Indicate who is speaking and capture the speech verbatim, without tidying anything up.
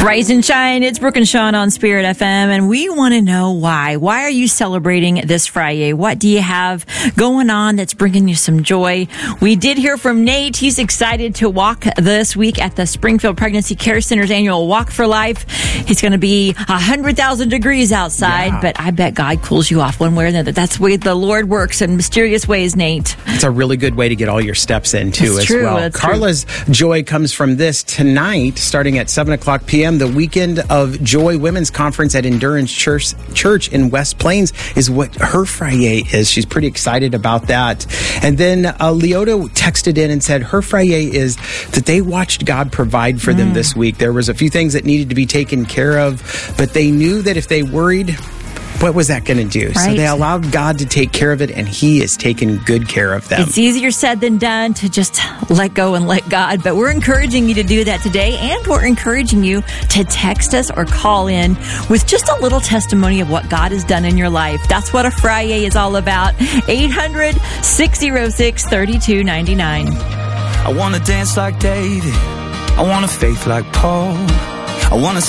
Speaker 1: Rise and shine. It's Brooke and Sean on Spirit F M, and we want to know why. Why are you celebrating this Friday? What do you have going on that's bringing you some joy? We did hear from Nate. He's excited to walk this week at the Springfield Pregnancy Care Center's annual Walk for Life. It's going to be one hundred thousand degrees outside, yeah. But I bet God cools you off one way or another. That's the way the Lord works in mysterious ways, Nate.
Speaker 2: It's a really good way to get all your steps in, too,
Speaker 1: that's
Speaker 2: as
Speaker 1: true,
Speaker 2: well.
Speaker 1: that's
Speaker 2: Carla's
Speaker 1: true.
Speaker 2: joy comes from this tonight, starting at seven o'clock p.m. The weekend of Joy Women's Conference at Endurance Church, Church in West Plains is what her Friday is. She's pretty excited about that. And then uh, Leota texted in and said her Friday is that they watched God provide for mm. them this week. There was a few things that needed to be taken care of, but they knew that if they worried, what was that going to do?
Speaker 1: Right.
Speaker 2: So they allowed God to take care of it, and He is taking good care of them.
Speaker 1: It's easier said than done to just let go and let God, but we're encouraging you to do that today, and we're encouraging you to text us or call in with just a little testimony of what God has done in your life. That's what a Friday is all about. eight hundred, six oh six, three two nine nine.
Speaker 3: I want to dance like David. I want a faith like Paul. I want to